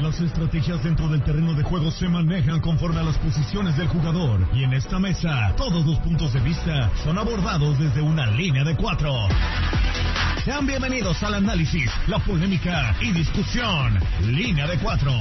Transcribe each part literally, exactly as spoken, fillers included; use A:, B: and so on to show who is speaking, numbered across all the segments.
A: las estrategias dentro del terreno de juego se manejan conforme a las posiciones del jugador. Y en esta mesa, todos los puntos de vista son abordados desde una línea de cuatro. Sean bienvenidos al análisis, la polémica y discusión. Línea de cuatro.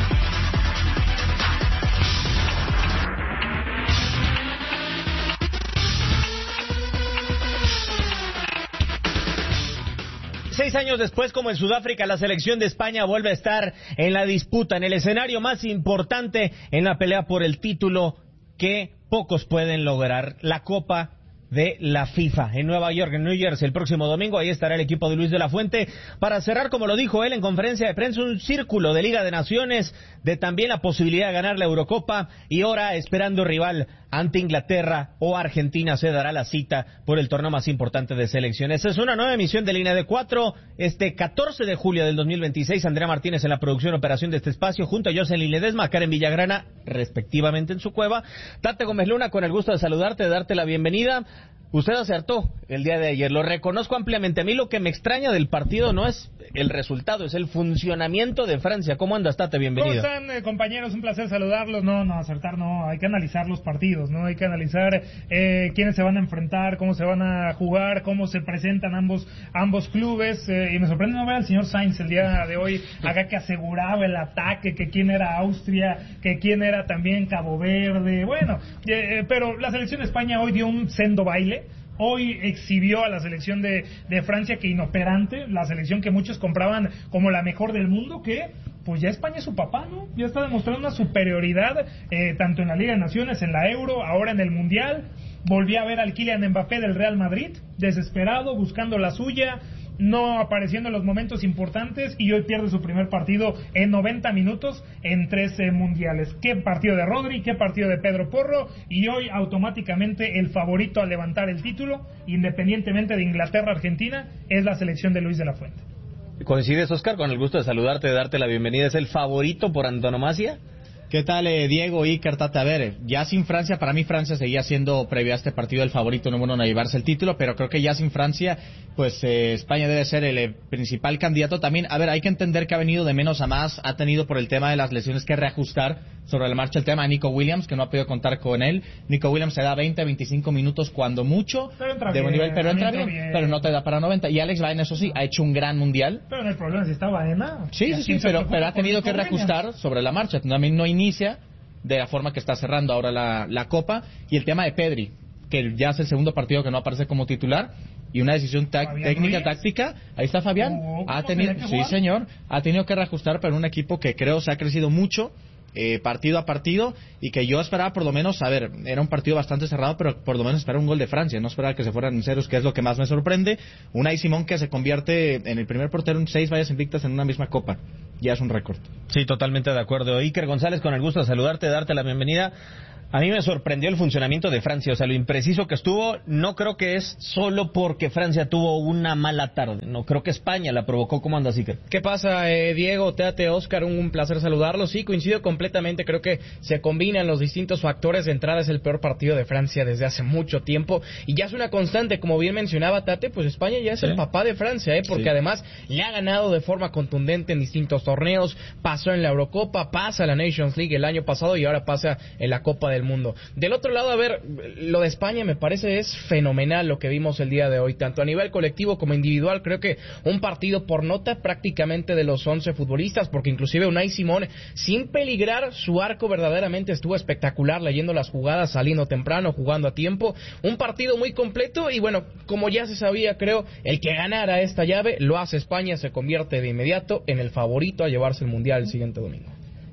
B: Seis años después, como en Sudáfrica, la selección de España vuelve a estar en la disputa, en el escenario más importante en la pelea por el título que pocos pueden lograr, la Copa de la FIFA en Nueva York, en New Jersey, el próximo domingo. Ahí estará el equipo de Luis de la Fuente para cerrar, como lo dijo él en conferencia de prensa, un círculo de Liga de Naciones, de también la posibilidad de ganar la Eurocopa, y ahora esperando rival ante Inglaterra o Argentina. Se dará la cita por el torneo más importante de selecciones. Es una nueva emisión de Línea de Cuatro, este catorce de julio del dos mil veintiséis. Andrea Martínez en la producción y operación de este espacio, junto a Jocelyn Ledesma, Karen Villagrana, respectivamente en su cueva. Tate Gómez Luna, con el gusto de saludarte, de darte la bienvenida. Usted acertó el día de ayer, lo reconozco ampliamente. A mí lo que me extraña del partido no es el resultado, es el funcionamiento de Francia. ¿Cómo andas, Tate? Bienvenido.
C: ¿Cómo están, eh, compañeros? Un placer saludarlos. No, no, acertar no, hay que analizar los partidos, ¿no? Hay que analizar eh, quiénes se van a enfrentar, cómo se van a jugar, cómo se presentan ambos ambos clubes. Eh, y me sorprende no ver al señor Sainz el día de hoy, acá que aseguraba el ataque, que quién era Austria, que quién era también Cabo Verde. Bueno, eh, pero la selección de España hoy dio un sendo baile. Hoy exhibió a la selección de, de Francia, que inoperante, la selección que muchos compraban como la mejor del mundo, que pues ya España es su papá, ¿no? Ya está demostrando una superioridad, eh, tanto en la Liga de Naciones, en la Euro, ahora en el Mundial. Volví a ver al Kylian Mbappé del Real Madrid, desesperado, buscando la suya, no apareciendo en los momentos importantes, y hoy pierde su primer partido en noventa minutos en trece mundiales. Qué partido de Rodri, qué partido de Pedro Porro, y hoy automáticamente el favorito a levantar el título, independientemente de Inglaterra-Argentina, es la selección de Luis de la Fuente.
B: ¿Coincides, Oscar? Con el gusto de saludarte, de darte la bienvenida. ¿Es el favorito por antonomasia?
D: ¿Qué tal, eh, Diego, Iker, Tata? A ver, ya sin Francia, para mí Francia seguía siendo, previo a este partido, el favorito número uno a llevarse el título, pero creo que ya sin Francia, pues eh, España debe ser el eh, principal candidato. También, a ver, hay que entender que ha venido de menos a más, ha tenido por el tema de las lesiones que reajustar sobre la marcha el tema de Nico Williams, que no ha podido contar con él. Nico Williams se da veinte a veinticinco minutos cuando mucho, de buen nivel, pero entra bien, bien, pero no te da para noventa. Y Alex Baena, eso sí, ha hecho un gran mundial.
C: Pero no hay problema si está Baena.
D: Sí, sí, sí, pero, pero ha tenido que reajustar sobre la marcha. También no inicia de la forma que está cerrando ahora la, la Copa. Y el tema de Pedri, que ya es el segundo partido que no aparece como titular, y una decisión ta- técnica, Ruiz. táctica, ahí está Fabián, oh, ha tenido, sí señor, ha tenido que reajustar, pero un equipo que creo se ha crecido mucho, eh, partido a partido, y que yo esperaba por lo menos, a ver, era un partido bastante cerrado, pero por lo menos esperaba un gol de Francia, no esperaba que se fueran en ceros, que es lo que más me sorprende. Unai Simón, que se convierte en el primer portero en seis vallas invictas en una misma Copa, ya es un récord.
B: Sí, totalmente de acuerdo. Iker González, con el gusto de saludarte, de darte la bienvenida. A mí me sorprendió el funcionamiento de Francia, o sea, lo impreciso que estuvo. No creo que es solo porque Francia tuvo una mala tarde, no creo que España la provocó. ¿Cómo andas, Iker?
E: ¿Qué pasa, eh, Diego, Teate, Oscar? Un, un placer saludarlos. Sí, coincido completamente, creo que se combinan los distintos factores. De entrada es el peor partido de Francia desde hace mucho tiempo, y ya es una constante, como bien mencionaba Tate, pues España ya es ¿Sí? el papá de Francia, eh, porque sí. además le ha ganado de forma contundente en distintos torneos, pasó en la Eurocopa, pasa en la Nations League el año pasado y ahora pasa en la Copa de del mundo. Del otro lado, a ver, lo de España me parece es fenomenal lo que vimos el día de hoy, tanto a nivel colectivo como individual. Creo que un partido por nota prácticamente de los once futbolistas, porque inclusive Unai Simón, sin peligrar su arco, verdaderamente estuvo espectacular, leyendo las jugadas, saliendo temprano, jugando a tiempo. Un partido muy completo y bueno, como ya se sabía, creo, el que ganara esta llave lo hace España, se convierte de inmediato en el favorito a llevarse el Mundial el siguiente domingo.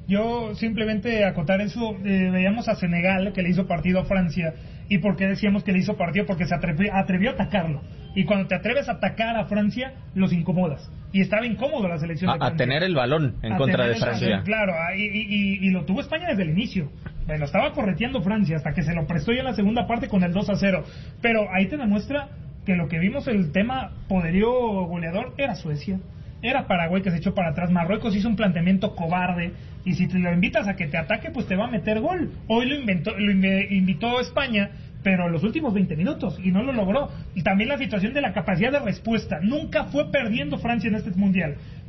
C: Yo simplemente acotar eso, eh, veíamos a Senegal que le hizo partido a Francia. ¿Y por qué decíamos que le hizo partido? Porque se atrevió, atrevió a atacarlo. Y cuando te atreves a atacar a Francia, los incomodas. Y estaba incómodo la selección de
B: a,
C: Francia.
B: A tener el balón en
C: a
B: contra de
C: Francia.
B: Francia.
C: Claro, y, y, y lo tuvo España desde el inicio. Bueno, estaba correteando Francia hasta que se lo prestó ya en la segunda parte con el dos a cero. Pero ahí te demuestra que lo que vimos, el tema poderío goleador, era Suecia. Era Paraguay que se echó para atrás. Marruecos hizo un planteamiento cobarde. Y si te lo invitas a que te ataque, pues te va a meter gol. Hoy lo, inventó, lo invitó España, pero en los últimos veinte minutos, y no lo logró. Y también la situación de la capacidad de respuesta. Nunca fue perdiendo Francia en este mundial.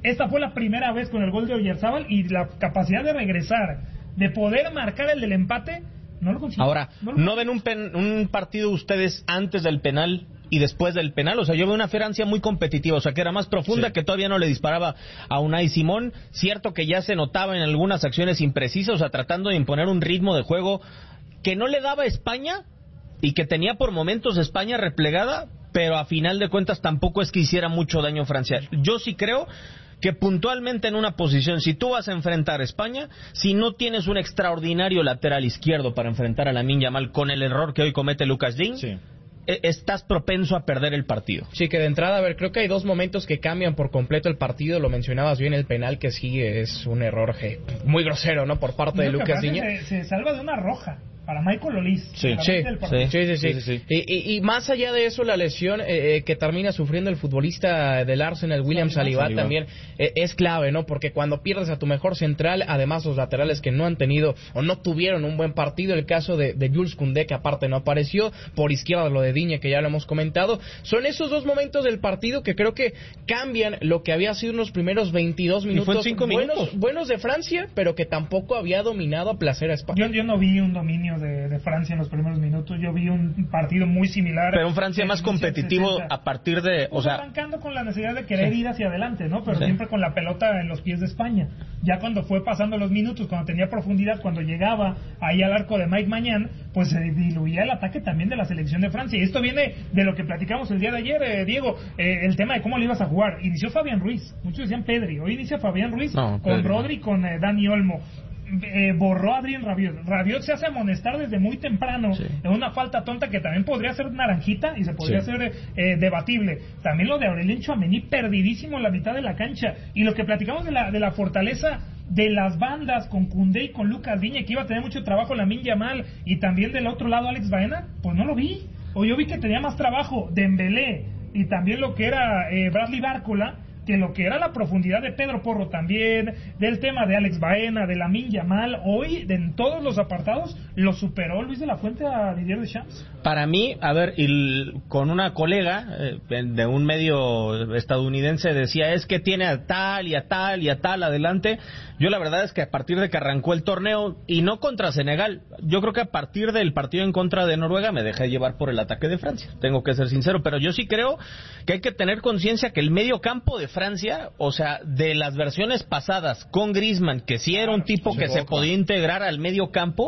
C: Esta fue la primera vez con el gol de Oyarzábal y la capacidad de regresar, de poder marcar el del empate, no lo consiguió.
B: Ahora,
C: ¿no, lo
B: ¿no ven un, pen, un partido ustedes antes del penal y después del penal? O sea, yo veo una Francia muy competitiva, o sea, que era más profunda, sí. que todavía no le disparaba a Unai Simón. Cierto que ya se notaba en algunas acciones imprecisas, o sea, tratando de imponer un ritmo de juego que no le daba a España y que tenía por momentos España replegada, pero a final de cuentas tampoco es que hiciera mucho daño Francia. Yo sí creo que puntualmente en una posición, si tú vas a enfrentar a España, si no tienes un extraordinario lateral izquierdo para enfrentar a Lamine Yamal con el error que hoy comete Lucas Digne, sí. estás propenso a perder el partido.
E: Sí, que de entrada, a ver, creo que hay dos momentos que cambian por completo el partido. Lo mencionabas bien, el penal que sí es un error je, muy grosero, ¿no? Por parte no, de Lucas Digne.
C: Se, se salva de una roja para Michael Olise.
E: Sí, sí, sí, sí, sí, sí, sí. Y, y, y más allá de eso, la lesión eh, que termina sufriendo el futbolista del Arsenal, William Saliba, Saliba. también eh, es clave, ¿no? Porque cuando pierdes a tu mejor central, además los laterales que no han tenido o no tuvieron un buen partido, el caso de, de Jules Koundé, que aparte no apareció, por izquierda lo de Digne, que ya lo hemos comentado, son esos dos momentos del partido que creo que cambian lo que había sido unos primeros veintidós minutos,
B: cinco
E: buenos,
B: minutos
E: buenos de Francia, pero que tampoco había dominado a placer a España.
C: Yo, yo no vi un dominio De, de Francia en los primeros minutos. Yo vi un partido muy similar,
B: pero un Francia más competitivo sesenta a partir de, o sea,
C: arrancando con la necesidad de querer sí. ir hacia adelante, ¿no? Pero sí. siempre con la pelota en los pies de España. Ya cuando fue pasando los minutos, cuando tenía profundidad, cuando llegaba ahí al arco de Mike Maignan, pues se diluía el ataque también de la selección de Francia. Y esto viene de lo que platicamos el día de ayer, eh, Diego, eh, el tema de cómo le ibas a jugar. Inició Fabián Ruiz, muchos decían Pedri, hoy inicia Fabián Ruiz no, con Pedri. Rodri, con eh, Dani Olmo. Eh, borró a Adrien Rabiot. Rabiot se hace amonestar desde muy temprano sí. en una falta tonta que también podría ser naranjita y se podría sí. ser eh, debatible. También lo de Aurelien Tchouaméni, perdidísimo en la mitad de la cancha. Y lo que platicamos de la, de la fortaleza de las bandas con Koundé y con Lucas Digne, que iba a tener mucho trabajo Lamine Yamal, y también del otro lado Alex Baena, pues no lo vi. O yo vi que tenía más trabajo Dembélé y también lo que era eh, Bradley Barcola, que lo que era la profundidad de Pedro Porro también, del tema de Alex Baena, de Lamine Yamal. Hoy, de, en todos los apartados, lo superó Luis de la Fuente a Didier Deschamps.
B: Para mí, a ver, y con una colega eh, de un medio estadounidense decía, es que tiene a tal y a tal y a tal adelante. Yo la verdad es que a partir de que arrancó el torneo, y no contra Senegal, yo creo que a partir del partido en contra de Noruega me dejé llevar por el ataque de Francia, tengo que ser sincero, pero yo sí creo que hay que tener conciencia que el medio campo de Francia, o sea, de las versiones pasadas con Griezmann, que sí era un tipo que se podía integrar al medio campo,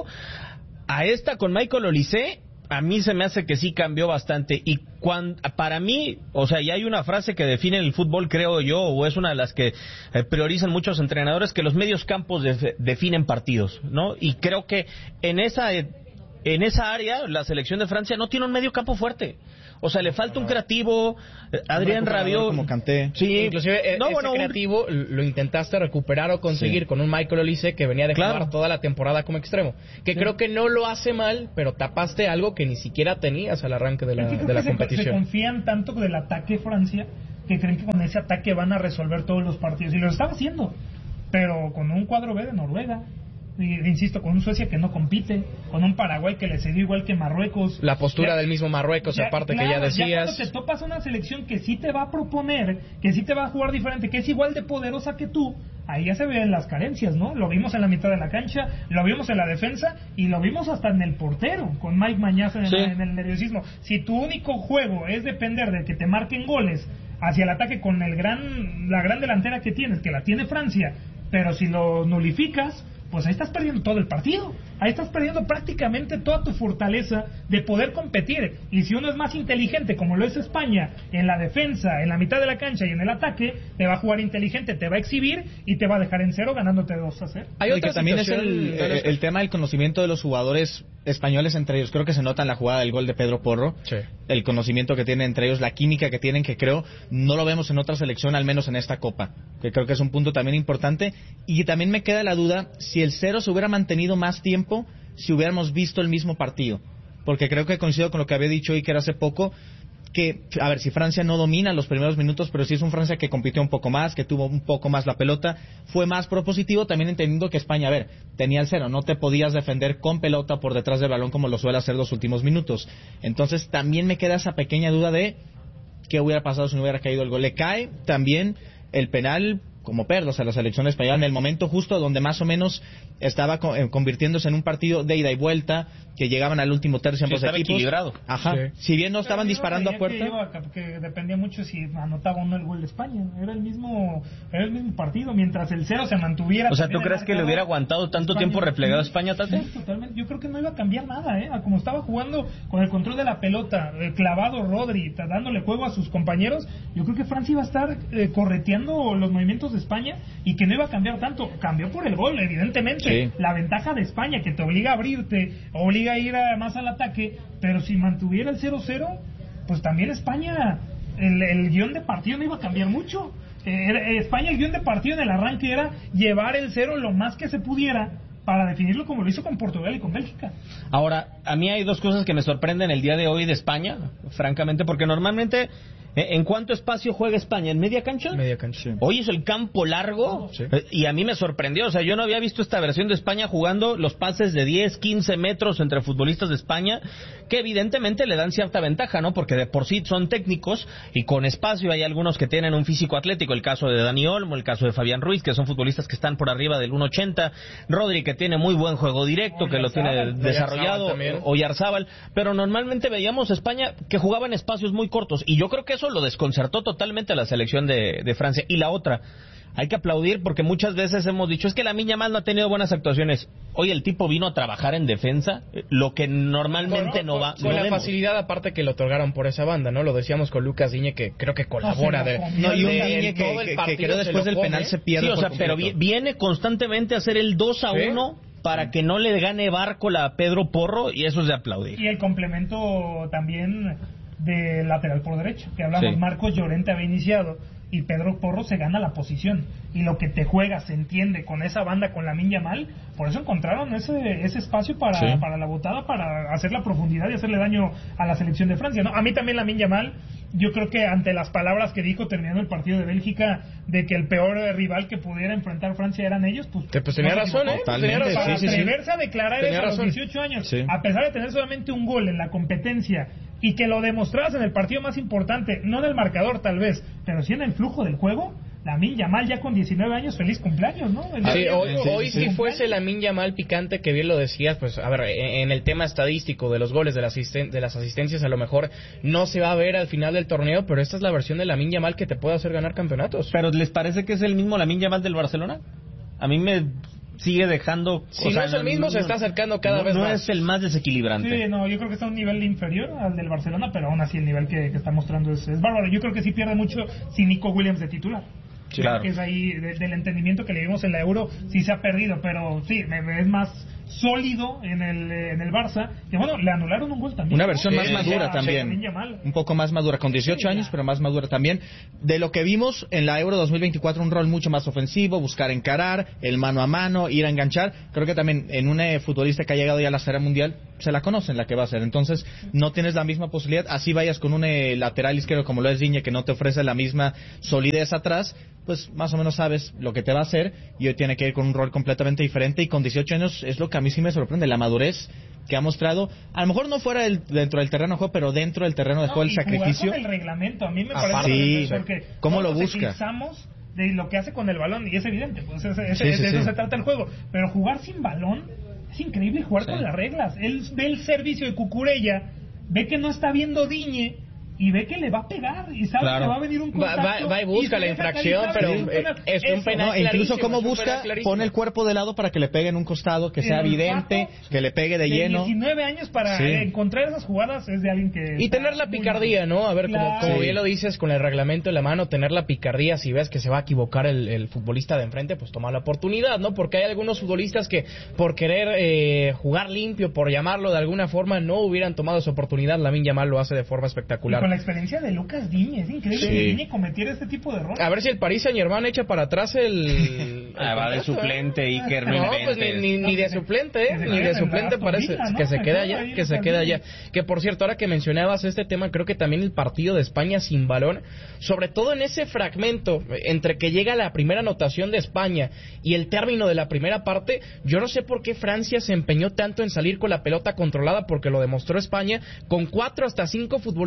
B: a esta con Michael Olise, a mí se me hace que sí cambió bastante. Y cuando, para mí, o sea, y hay una frase que define el fútbol, creo yo, o es una de las que eh, priorizan muchos entrenadores, que los medios campos de, definen partidos, ¿no? Y creo que en esa en esa área la selección de Francia no tiene un medio campo fuerte. O sea, le falta un creativo, Adrien Rabiot,
D: como Kanté.
E: Sí, inclusive no, ese bueno, creativo un... lo intentaste recuperar o conseguir sí. con un Michael Olise que venía de claro. jugar toda la temporada como extremo, que sí. creo que no lo hace mal, pero tapaste algo que ni siquiera tenías al arranque de la, de la
C: se,
E: competición.
C: Se confían tanto del ataque Francia que creen que con ese ataque van a resolver todos los partidos, y lo estaba haciendo, pero con un cuadro B de Noruega, insisto, con un Suecia que no compite, con un Paraguay que le cedió igual que Marruecos.
E: La postura ya, del mismo Marruecos, ya, aparte claro, que ya decías. Ya
C: cuando te topas una selección que sí te va a proponer, que sí te va a jugar diferente, que es igual de poderosa que tú, ahí ya se ven las carencias, ¿no? Lo vimos en la mitad de la cancha, lo vimos en la defensa y lo vimos hasta en el portero, con Mike Maignan en, sí. en el nerviosismo. Si tu único juego es depender de que te marquen goles hacia el ataque con el gran la gran delantera que tienes, que la tiene Francia, pero si lo nulificas, pues ahí estás perdiendo todo el partido. Ahí estás perdiendo prácticamente toda tu fortaleza de poder competir. Y si uno es más inteligente, como lo es España, en la defensa, en la mitad de la cancha y en el ataque, te va a jugar inteligente, te va a exhibir y te va a dejar en cero ganándote dos a cero.
D: Hay otra que también es el, el, el tema del conocimiento de los jugadores españoles entre ellos. Creo que se nota en la jugada del gol de Pedro Porro. Sí. El conocimiento que tienen entre ellos, la química que tienen, que creo no lo vemos en otra selección, al menos en esta Copa. Que creo que es un punto también importante. Y también me queda la duda si el cero se hubiera mantenido más tiempo, si hubiéramos visto el mismo partido, porque creo que coincido con lo que había dicho hoy, que era hace poco, que, a ver, si Francia no domina los primeros minutos, pero si es un Francia que compitió un poco más, que tuvo un poco más la pelota, fue más propositivo, también entendiendo que España, a ver, tenía el cero, no te podías defender con pelota por detrás del balón como lo suele hacer los últimos minutos. Entonces también me queda esa pequeña duda de qué hubiera pasado si no hubiera caído el gol. Le cae también el penal como perlas a la selección española en el momento justo donde más o menos estaba co- eh, convirtiéndose en un partido de ida y vuelta, que llegaban al último tercio
B: Sí,
D: ambos
B: estaba
D: equipos.
B: equilibrado.
D: Ajá.
E: Sí.
D: Si bien no estaban
C: Pero yo
D: disparando a
C: creía
D: puerta.
C: Que, iba- que dependía mucho si anotaba o no el gol de España. Era el mismo era el mismo partido. Mientras el cero se mantuviera.
B: O sea, ¿tú
C: también
B: crees
C: el
B: que le
C: marcador,
B: hubiera aguantado tanto
C: España-
B: tiempo replegado a España, Tate?
C: Sí, totalmente. Yo creo que no iba a cambiar nada, ¿eh? A como estaba jugando con el control de la pelota, eh, clavado Rodri, ta- dándole juego a sus compañeros, yo creo que Francia iba a estar eh, correteando los movimientos de España y que no iba a cambiar tanto. Cambió por el gol, evidentemente.
D: Sí.
C: La ventaja de España, que te obliga a abrirte, obliga a ir a- más al ataque, pero si mantuviera el cero cero, pues también España, el, el guión de partido no iba a cambiar mucho. Eh, era- eh, España, el guión de partido en el arranque era llevar el cero lo más que se pudiera para definirlo como lo hizo con Portugal y con Bélgica.
B: Ahora, a mí hay dos cosas que me sorprenden el día de hoy de España, francamente, porque normalmente, eh, ¿en cuánto espacio juega España? ¿En media cancha?
E: Media cancha.
D: Sí.
B: Hoy hizo el campo largo,
E: Sí.
B: eh, y a mí me sorprendió. O sea, yo no había visto esta versión de España jugando los pases de diez, quince metros entre futbolistas de España, que evidentemente le dan cierta ventaja, ¿no? Porque de por sí son técnicos y con espacio hay algunos que tienen un físico atlético. El caso de Dani Olmo, el caso de Fabián Ruiz, que son futbolistas que están por arriba del uno ochenta. Rodri, que tiene muy buen juego directo, que lo tiene
C: Oyarzábal.
B: desarrollado.
E: Oyarzábal también.
B: Oyarzábal. Pero normalmente veíamos a España que jugaba en espacios muy cortos. Y yo creo que eso lo desconcertó totalmente a la selección de, de Francia. Y la otra, hay que aplaudir porque muchas veces hemos dicho, es que Lamine Yamal no ha tenido buenas actuaciones. Hoy el tipo vino a trabajar en defensa, eh, lo que normalmente no va.
E: Con
B: no
E: la
B: vemos.
E: facilidad aparte que lo otorgaron por esa banda, ¿no? Lo decíamos con Lucas Diñe, que creo que colabora.
C: No, se
E: de,
C: lo comió.
D: No, y un
E: de-
D: Diñe
E: en
D: que,
E: todo el
D: que- que
E: partido
D: creo
E: se
D: después
E: lo
D: del
E: come.
D: penal se pierde.
B: Sí, o
D: por
B: sea, pero
D: completo.
B: vi- viene constantemente a hacer el dos a
E: Sí.
B: uno para que no le gane Bárcola a Pedro Porro, y eso es de aplaudir.
C: Y el complemento también de lateral por derecha, que hablamos,
B: Sí.
C: Marcos Llorente había iniciado y Pedro Porro se gana la posición. Y lo que te juega se entiende con esa banda, con Lamine Yamal, por eso encontraron ese, ese espacio para,
D: Sí.
C: para la botada, para hacer la profundidad y hacerle daño a la selección de Francia, ¿no? A mí también Lamine Yamal, yo creo que ante las palabras que dijo terminando el partido de Bélgica, de que el peor eh, rival que pudiera enfrentar Francia eran ellos, pues...
E: Que, pues, tenía
C: no se
E: razón,
C: equivocó.
E: ¿eh? Pues, tenía
D: Totalmente,
E: razón.
C: Para
D: sí, sí, sí.
C: atreverse a declarar
E: Tenía
C: eso a los
E: razón.
C: dieciocho años,
D: Sí.
C: a pesar de tener solamente un gol en la competencia y que lo demostraras en el partido más importante, no en el marcador tal vez, pero sí en el flujo del juego, Lamine Yamal ya con diecinueve años, feliz cumpleaños, ¿no? El
E: Sí,
C: día de
E: hoy,
C: hoy,
E: hoy si
C: cumpleaños.
E: fuese Lamine Yamal picante, que bien lo decías, pues a ver, en el tema estadístico de los goles, de, la asisten- de las asistencias, a lo mejor no se va a ver al final del torneo, pero esta es la versión de Lamine Yamal que te puede hacer ganar campeonatos.
B: ¿Pero les parece que es el mismo Lamine Yamal del Barcelona? A mí me sigue dejando...
E: Si
B: o sea,
E: no es el mismo, se está acercando cada
B: no-
E: vez
B: no
E: más.
B: es el más desequilibrante.
C: Sí, no, yo creo que está a un nivel inferior al del Barcelona, pero aún así el nivel que, que está mostrando es, es bárbaro. Yo creo que sí pierde mucho sin Nico Williams de titular.
B: Sí,
C: Creo
B: claro.
C: que es ahí de- del entendimiento que le vimos en la Euro, sí se ha perdido, pero sí, me, me es más sólido en el, eh, en el Barça, que bueno, le anularon un gol también.
D: Una
C: ¿no?
D: versión más
C: Sí,
D: madura
C: a- a
D: también.
C: Lamine Yamal.
D: Un poco más madura, con dieciocho
C: Sí,
D: años,
C: ya.
D: pero más madura también. De lo que vimos en la Euro dos mil veinticuatro, un rol mucho más ofensivo, buscar encarar, el mano a mano, ir a enganchar. Creo que también en un eh, futbolista que ha llegado ya a la serie mundial, se la conocen la que va a ser. Entonces, no tienes la misma posibilidad. Así vayas con un eh, lateral izquierdo como lo es Diñe, que no te ofrece la misma solidez atrás, pues más o menos sabes lo que te va a hacer, y hoy tiene que ir con un rol completamente diferente, y con dieciocho años es lo que a mí sí me sorprende, la madurez que ha mostrado, a lo mejor no fuera del- dentro del terreno de juego, pero dentro del terreno de
C: No,
D: juego, el
C: y jugar
D: sacrificio.
C: con el reglamento, a mí me
D: Aparte,
C: parece
D: sí,
C: tremendo, porque
D: ¿cómo lo
C: todos nos
D: busca?
C: eclipsamos de lo que hace con el balón, y es evidente, pues ese- ese-
D: Sí, sí,
C: de eso
D: sí.
C: se trata el juego, pero jugar sin balón es increíble, jugar
B: Sí.
C: con las reglas. Él ve el servicio de Cucurella, ve que no está viendo Diñe y ve que le va a pegar y sabe
B: Claro.
C: que va a venir un
E: Va,
C: contacto
E: va- va y busca
C: se
E: la
C: deja caer,
E: infracción,
C: sabe
E: pero
C: que es un
E: eh,
C: penal.
E: es un
C: Eso.
E: penal
D: No, e incluso
E: clarísimo,
D: cómo
E: es un
D: busca,
E: penal clarísimo.
D: pone el cuerpo de lado para que le pegue en un costado, que sea
C: El
D: evidente,
C: olfato
D: que le pegue de
C: de
D: lleno.
C: diecinueve años para
D: Sí.
C: encontrar esas jugadas es de alguien que
E: Y
C: está
E: tener la
C: muy
E: picardía,
C: bien.
E: ¿no? A ver, como,
C: Claro.
E: como
D: Sí.
E: bien lo dices, con el reglamento en la mano, tener la picardía, si ves que se va a equivocar el, el futbolista de enfrente, pues tomar la oportunidad, ¿no? Porque hay algunos futbolistas que por querer eh, jugar limpio, por llamarlo de alguna forma, no hubieran tomado esa oportunidad. Lamine Yamal lo hace de forma
C: Y
E: espectacular.
C: con la experiencia de Lucas Diñe, es increíble
D: Sí.
C: que Diñe cometiera este tipo de errores.
E: A ver si el Paris Saint-Germain echa para atrás el...
B: Ah, va de
E: el contrato,
B: suplente,
E: ¿eh?
B: Iker, no
E: No, pues ni,
B: inventes.
E: ni, ni de suplente, ¿eh?
C: Que se
E: Ni
C: quede
E: de
C: en la
E: suplente
C: Aston
E: parece
C: Villa, ¿no?
E: que se
C: Se
E: quede
C: queda
E: allá,
C: ahí
E: que
C: en
E: se
C: el
E: quede
C: Villa.
E: allá. Que por cierto, ahora que mencionabas este tema, creo que también el partido de España sin balón, sobre todo en ese fragmento entre que llega la primera anotación de España y el término de la primera parte, yo no sé por qué Francia se empeñó tanto en salir con la pelota controlada, porque lo demostró España con cuatro hasta cinco futbolistas en la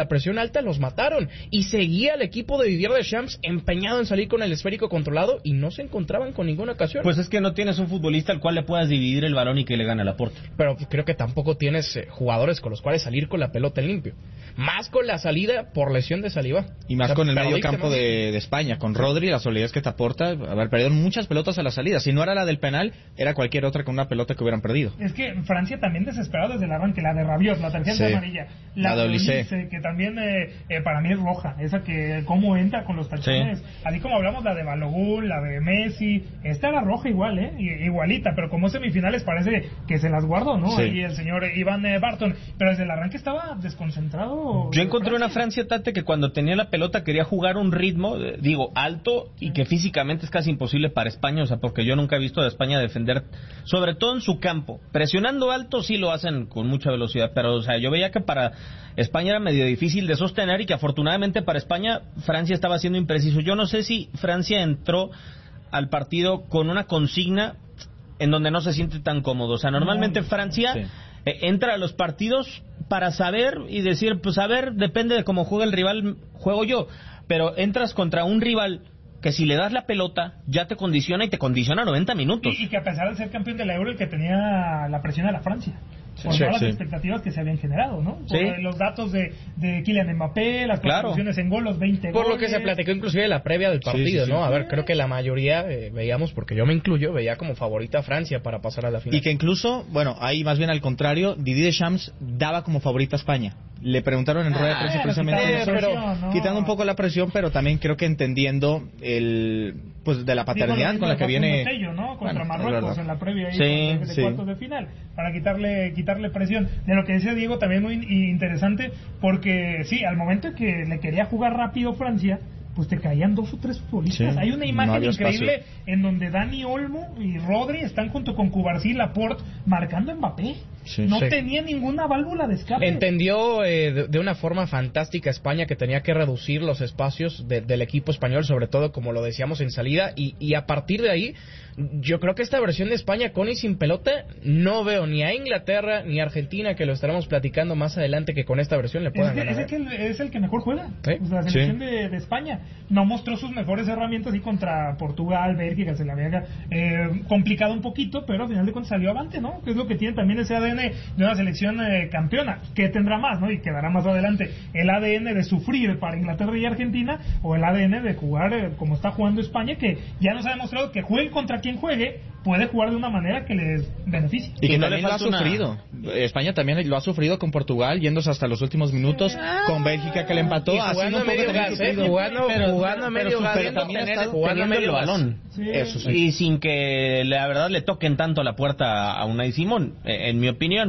E: la presión alta los mataron. Y seguía el equipo de Didier Deschamps empeñado en salir con el esférico controlado y no se encontraban con ninguna ocasión.
B: Pues es que no tienes un futbolista al cual le puedas dividir el balón y que le gane a Laporte.
E: Pero creo que tampoco tienes eh, jugadores con los cuales salir con la pelota en limpio. Más con la salida por lesión de Saliba.
D: Y más o sea, con el medio campo de, de España, con Rodri, la solidez que te aporta, haber perdido muchas pelotas a la salida. Si no era la del penal, era cualquier otra con una pelota que hubieran perdido.
C: Es que Francia también desesperado desde el arranque, la de Rabiot, la tarjeta sí. amarilla, la, la de Olise, que también eh, eh, para mí es roja, esa que cómo entra con los tachones, sí. así como hablamos la de Balogun, la de Messi, esta era roja igual, eh, igualita, pero como semifinales parece que se las guardó, ¿no? Sí. Ahí el señor Iván eh, Barton, pero desde el arranque estaba desconcentrado.
B: Yo encontré Francia. una Francia, Tate, que cuando tenía la pelota quería jugar un ritmo, eh, digo, alto, y que físicamente es casi imposible para España, o sea, porque yo nunca he visto a España defender, sobre todo en su campo, presionando alto sí lo hacen con mucha velocidad, pero o sea, yo veía que para España era medio difícil de sostener y que afortunadamente para España Francia estaba siendo impreciso. Yo no sé si Francia entró al partido con una consigna en donde no se siente tan cómodo, o sea, normalmente Francia sí. eh, entra a los partidos para saber y decir, pues a ver, depende de cómo juega el rival, juego yo, pero entras contra un rival que si le das la pelota ya te condiciona y te condiciona noventa minutos.
C: Y, y que a pesar de ser campeón del Euro, el que tenía la presión era Francia. Por sí, todas sí. las expectativas que se habían generado, ¿no? Por sí. los datos de, de Kylian Mbappé, las contribuciones claro. en gol, los veinte
E: Por
C: goles.
E: lo que se platicó inclusive de la previa del partido, sí, sí, sí. ¿no? A ver, creo que la mayoría eh, veíamos, porque yo me incluyo, veía como favorita a Francia para pasar a la final.
D: Y que incluso, bueno, ahí más bien al contrario, Didier Deschamps daba como favorita a España. Le preguntaron en rueda de prensa ah, precisamente
C: quitando,
D: eso,
C: pero, no.
D: quitando un poco la presión, pero también creo que entendiendo el pues de la paternidad Digo, con la que viene
C: sello, ¿no? Contra bueno, Marruecos en la previa ahí
B: sí,
C: de, de
B: sí.
C: cuartos de final para quitarle quitarle presión. De lo que decía Diego también muy interesante, porque sí, al momento que le quería jugar rápido Francia, pues te caían dos o tres futbolistas. Sí, hay una imagen no increíble espacio. En donde Dani Olmo y Rodri están junto con Cubarsí y Laporte marcando a Mbappé. Sí, no sí. tenía ninguna válvula de escape.
E: Entendió eh, de, de una forma fantástica España que tenía que reducir los espacios de, del equipo español, sobre todo como lo decíamos en salida, y, y a partir de ahí yo creo que esta versión de España con y sin pelota no veo ni a Inglaterra ni a Argentina, que lo estaremos platicando más adelante, que con esta versión le puedan
C: es,
E: ganar.
C: Es, el que, es el que mejor juega.
E: ¿Sí?
C: O sea, la selección sí. de, de España no mostró sus mejores herramientas y contra Portugal, Bélgica, se la había eh, complicado un poquito, pero al final de cuentas salió avante, ¿no? Que es lo que tiene también ese A D N de una selección eh, campeona, que tendrá más, ¿no? Y quedará más adelante el A D N de sufrir para Inglaterra y Argentina, o el A D N de jugar eh, como está jugando España, que ya nos ha demostrado que juegue contra quien juegue, puede jugar de una manera que les beneficie.
D: Y que no le ha sufrido. Una... España también lo ha sufrido con Portugal, yéndose hasta los últimos minutos, ah, con Bélgica que le empató.
E: Y jugando a medio gas, ¿eh? Jugando, pero, jugando a medio gas.
B: Pero también ha jugando medio balón.
C: Sí.
B: Eso sí. Y sin que la verdad le toquen tanto la puerta a Unai Simón, en mi opinión.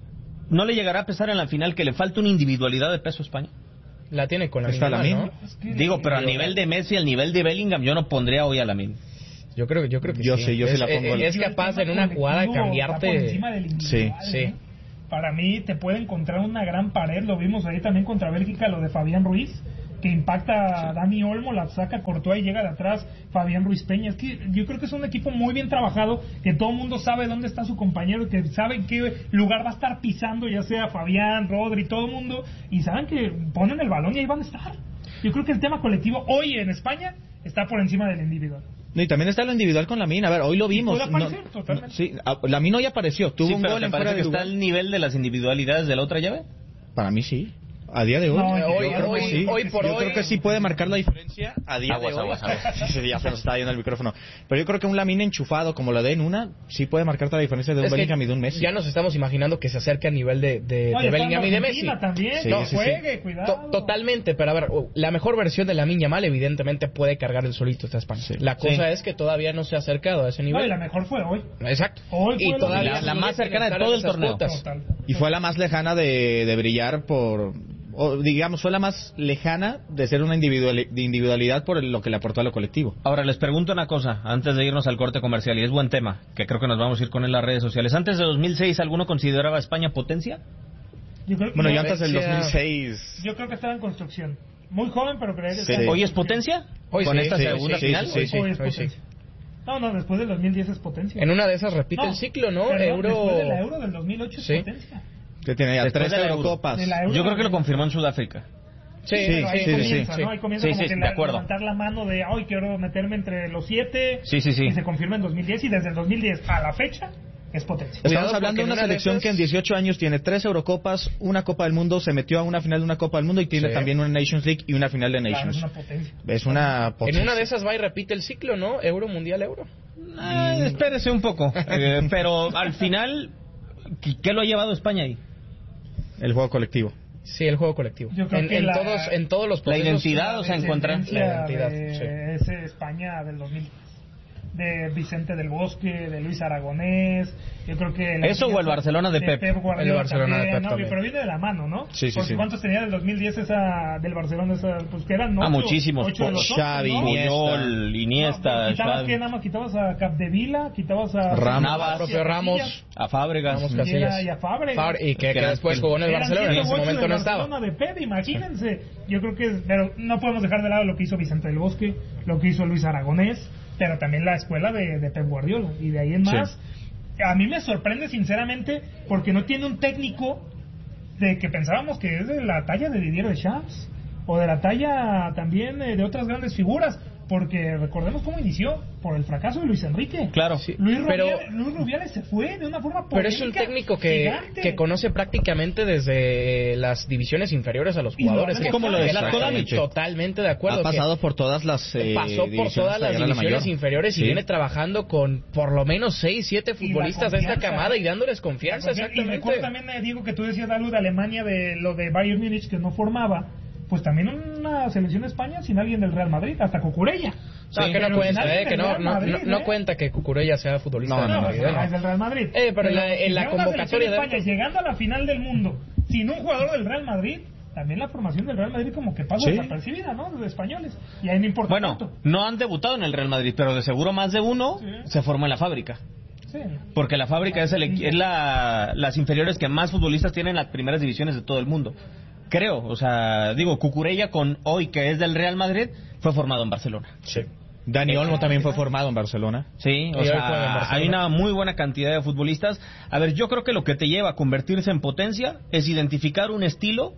B: ¿No le llegará a pesar en la final que le falta una individualidad de peso a España?
E: La tiene con la
D: Está
E: misma,
D: Lamine,
E: ¿no?
C: Es que
B: Digo, pero al nivel de Messi, al nivel de Bellingham, yo no pondría hoy a Lamine.
E: Yo creo, yo creo que
D: yo
E: sí.
D: sí, yo
E: es,
D: sí la pongo.
E: Es, es capaz en una jugada de cambiarte.
C: Por encima del individual,
E: sí, sí.
C: ¿no? Para mí te puede encontrar una gran pared. Lo vimos ahí también contra Bélgica, lo de Fabián Ruiz, que impacta a Dani Olmo, la saca Courtois y llega de atrás Fabián Ruiz Peña. Es que yo creo que es un equipo muy bien trabajado, que todo el mundo sabe dónde está su compañero, que sabe en qué lugar va a estar pisando, ya sea Fabián, Rodri, todo el mundo, y saben que ponen el balón y ahí van a estar. Yo creo que el tema colectivo hoy en España está por encima del individual.
D: No, y también está lo individual con Lamine. A ver, hoy lo vimos.
C: Puede aparecer, no, totalmente.
D: No, sí, Lamine hoy apareció. Tuvo
B: sí,
D: un
B: pero
D: gol
B: ¿te
D: en
B: parece
D: fuera
B: que
D: de
B: está al nivel de las individualidades de la otra llave?
D: Para mí sí. A día de hoy,
C: No,
D: yo
C: hoy,
D: creo
C: hoy,
D: que sí.
E: hoy por
D: yo
E: hoy.
D: creo que sí puede marcar la diferencia a día
B: Aguas,
D: de hoy.
B: aguas, aguas.
D: Sí, ya se nos está yendo el micrófono. Pero yo creo que un Lamine enchufado como la de en una, sí puede marcarte la diferencia de un
E: Es
D: Bellingham y de un Messi.
E: Ya nos estamos imaginando que se acerque a nivel de, de,
C: No,
E: de Bellingham y de Messi.
C: También,
D: Sí,
C: no
D: sí,
C: juegue,
D: sí.
C: cuidado.
E: To- totalmente, pero a ver, la mejor versión de Lamine Yamal evidentemente puede cargar el solito esta España.
D: Sí.
E: La cosa
B: Sí.
E: es que todavía no se ha acercado a ese
C: No,
E: nivel.
C: y la mejor fue hoy.
E: Exacto.
C: Hoy fue
E: y
C: la-
E: todavía
B: la- la
E: no
B: más
E: tiene
B: cercana de
E: estar
B: todo
E: en
B: el
E: esas
B: torneo.
E: cuotas.
C: Total.
D: Y fue la más lejana de, de brillar por... O digamos, fue la más lejana de ser una individual, de individualidad por lo que le aportó a lo colectivo.
B: Ahora, les pregunto una cosa, antes de irnos al corte comercial, y es buen tema, que creo que nos vamos a ir con en las redes sociales. ¿Antes de dos mil seis alguno consideraba a España potencia?
C: Yo creo que
D: Bueno,
C: no,
D: ya antes del
E: sí,
D: dos mil seis...
C: Yo creo que estaba en construcción. Muy joven, pero creía que
D: Sí.
C: estaba en
B: ¿Hoy es
C: construcción.
B: potencia?
E: Hoy
B: ¿Con
E: sí,
B: esta
E: sí,
B: segunda
E: sí,
B: final?
E: sí,
C: Hoy,
E: sí,
C: hoy es
E: hoy sí.
C: potencia. No, no, después del dos mil diez es potencia.
E: En una de esas repite
C: No,
E: el ciclo, ¿no?
C: perdón,
E: Euro...
C: Después de la Euro del dos mil ocho es
E: Sí.
C: potencia.
D: Que tiene ya
B: Después
D: tres
B: de la Euro.
D: Eurocopas.
C: De la Euro
B: Yo creo que lo
C: del-
B: confirmó en Sudáfrica.
E: Sí,
C: pero
E: sí,
C: ahí
E: sí,
C: comienza,
B: sí,
C: ¿no? Ahí comienza
B: sí,
C: como
B: sí,
C: que
B: de
C: la-
B: acuerdo.
C: levantar la mano de, hoy quiero meterme entre los siete,
B: Sí, sí, sí.
C: y se confirma en dos mil diez, y desde el dos mil diez a la fecha es potencia.
E: Cuidado,
D: Estamos hablando de
E: porque
D: una
E: en una de
D: selección
E: esas-
D: que en dieciocho años tiene tres Eurocopas, una Copa del Mundo, se metió a una final de una Copa del Mundo y tiene
E: Sí.
D: también una Nations League y una final de
C: Claro,
D: Nations.
C: es una potencia.
D: Es una
E: En
D: potencia.
E: una de esas va y repite el ciclo, ¿no? Euro, mundial, euro.
B: Ah, espérese un poco. Eh, pero al final, ¿qué- ¿qué lo ha llevado España ahí?
D: El juego colectivo.
E: Sí, el juego colectivo.
C: Yo creo
E: en,
C: que
E: en
C: la-
E: todos, en todos los
B: La
E: procesos.
B: identidad, o sea, encontrar
C: descendencia
E: la identidad,
C: de
E: sí.
C: ese España del dos mil diez, de Vicente del Bosque, de Luis Aragonés, yo creo que la
B: ¿Eso o el Barcelona de Pep?
C: Guardiola
E: El Barcelona de
C: también,
E: Pep
C: ¿no?
E: también.
C: Pero viene de la mano, ¿no?
D: Sí, sí,
C: Porque
D: sí.
C: ¿cuántos tenía del dos mil diez esa del Barcelona esa, pues que eran
B: Ah,
C: ocho,
B: muchísimos.
C: ocho de los ocho,
D: Xavi,
C: ¿no?
D: Iniesta.
B: Puyol, Iniesta,
C: No, quitabas
B: Xavi,
C: que nada más quitabas a Capdevila, quitabas a
D: Ramos.
B: Navas,
E: propio Ramos.
B: a Fábregas.
E: Ramos,
C: y,
E: Casillas.
C: era- y a Fábregas.
E: Far- y que,
B: Que
E: que
B: era-
E: después
B: que-
E: jugó en el
C: Eran
E: Barcelona, en
C: siete
E: ese
C: u ocho
E: momento
C: del
E: no estaba.
C: Barcelona de Pep, imagínense. Yo creo que, pero no podemos dejar de lado lo que hizo Vicente del Bosque, lo que hizo Luis Aragonés, pero también la escuela de, de Pep Guardiola. Y de ahí en más, a mí me sorprende sinceramente porque no tiene un técnico de que pensábamos que es de la talla de Didier Deschamps o de la talla también eh, de otras grandes figuras. Porque recordemos cómo inició, por el fracaso de Luis Enrique.
B: Claro.
C: Luis,
E: pero-
C: Rubiales, Luis Rubiales se fue de una forma
E: Pero es un
C: polémica,
E: técnico que,
C: gigante.
E: que conoce prácticamente desde las divisiones inferiores a los
C: Y lo
E: jugadores.
C: ha
E: Que-
C: como lo
E: que
C: de
E: Zlatko
D: Exactamente.
E: Damic, totalmente de acuerdo.
D: Ha
E: que
D: pasado por todas las eh,
E: pasó por
D: divisiones
E: todas
D: hasta
E: las
D: llegar a la
E: divisiones
D: mayor.
E: inferiores y
D: Sí.
E: viene trabajando con por lo menos seis, siete
C: Y la
E: futbolistas de esta
C: confianza,
E: camada
C: ¿eh?
E: y dándoles confianza,
C: Y recuerdo
E: exactamente.
C: también, eh, Diego, que tú decías algo de Alemania, de lo de Bayern Múnich, que no formaba. Pues también una selección de España sin alguien del Real Madrid, hasta Cucurella.
E: No,
C: Sí,
E: que no
C: pero
E: cuenta,
C: sin alguien
E: eh, que
C: del
E: no,
C: Real
E: no,
C: Madrid,
E: no, no
C: ¿eh?
E: cuenta que Cucurella sea futbolista
D: No,
E: de
C: No,
E: Madrid,
C: pues,
E: ¿eh?
C: es del Real Madrid.
E: Eh, pero en la- en la
C: si una
E: convocatoria
C: selección de
E: de
C: España
E: dentro-
C: llegando a la final del mundo sin un jugador del Real Madrid, también la formación del Real Madrid como que pasa
D: Sí.
C: desapercibida, ¿no? Los españoles. Y ahí no importa
B: Bueno,
C: tanto.
B: no han debutado en el Real Madrid, pero de seguro más de uno
C: Sí.
B: se formó en la fábrica.
C: Sí.
B: Porque la fábrica es, el, equi- es la, las inferiores que más futbolistas tienen en las primeras divisiones de todo el mundo. Creo, o sea, digo, Cucurella con hoy que es del Real Madrid fue formado en Barcelona.
E: Sí.
D: Dani Olmo también fue formado en Barcelona.
B: Sí, o
E: hoy
B: sea,
E: juega en Barcelona.
B: hay una muy buena cantidad de futbolistas. A ver, yo creo que lo que te lleva a convertirse en potencia es identificar un estilo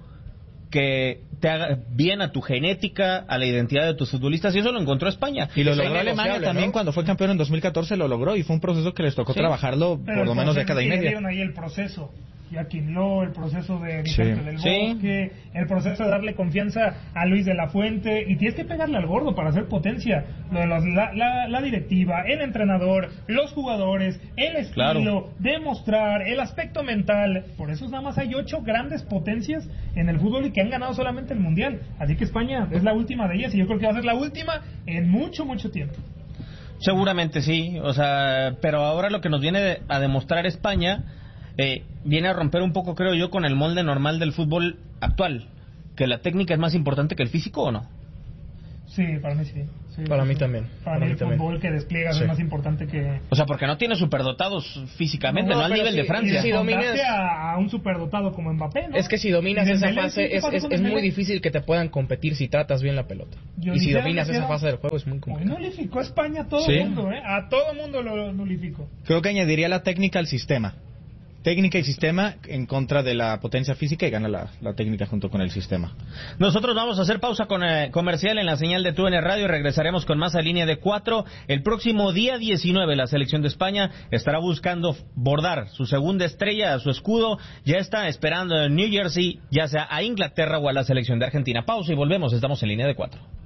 B: que te haga bien a tu genética, a la identidad de tus futbolistas, y eso lo encontró España.
D: Y lo
E: Es
D: logró Alemania
E: innegociable,
D: también
E: ¿no?
D: cuando fue campeón en dos mil catorce, lo logró y fue un proceso que les tocó
B: Sí.
D: trabajarlo
C: Pero
D: por lo
C: el
D: menos
C: proceso
D: década y
C: que
D: media.
C: vieron ahí el proceso. Joaquín Lowe, el proceso de Vicente
D: Sí.
C: del
B: Sí.
C: Bosque, el proceso de darle confianza a Luis de la Fuente, y tienes que pegarle al gordo para hacer potencia. Lo de los- la, la- la directiva, el entrenador, los jugadores, el estilo,
B: Claro.
C: demostrar, el aspecto mental. Por eso nada más hay ocho grandes potencias en el fútbol y que han ganado solamente el Mundial. Así que España es la última de ellas y yo creo que va a ser la última en mucho, mucho tiempo.
B: Seguramente sí, o sea, pero ahora lo que nos viene a demostrar España eh, viene a romper un poco, creo yo, con el molde normal del fútbol actual, que la técnica es más importante que el físico, ¿o no?
C: Sí, para mí sí. Sí,
E: Para
C: sí,
E: mí
C: sí.
E: también,
C: Para,
E: para
C: mí
E: mí
C: el
E: también.
C: fútbol que despliegas
E: Sí.
C: es más importante que...
B: O sea, porque no tiene superdotados físicamente, no,
E: No,
B: al
E: pero
B: nivel
E: sí,
B: de Francia.
E: y si
C: Encontraste
E: dominas-
C: a, a un superdotado como Mbappé, ¿no?
E: Es que si dominas
C: Y
E: esa
C: Dembélé,
E: fase,
C: ¿qué
E: es,
C: pasó
E: es,
C: con
E: es muy
C: Dembélé?
E: difícil que te puedan competir si tratas bien la pelota.
C: Yo
E: Y si
C: diría
E: dominas
C: que
E: esa
C: era-
E: fase del juego es muy
C: Hoy
E: complicado.
C: nulificó a España a todo
D: Sí.
C: el mundo, ¿eh? A todo el mundo lo nulificó.
D: Creo que añadiría la técnica al sistema. Técnica y sistema en contra de la potencia física y gana la, la técnica junto con el sistema.
B: Nosotros vamos a hacer pausa con, eh, comercial en la señal de T U N Radio y regresaremos con más a línea de cuatro. El próximo día diecinueve la selección de España estará buscando bordar su segunda estrella a su escudo. Ya está esperando en New Jersey, ya sea a Inglaterra o a la selección de Argentina. Pausa y volvemos, estamos en línea de cuatro.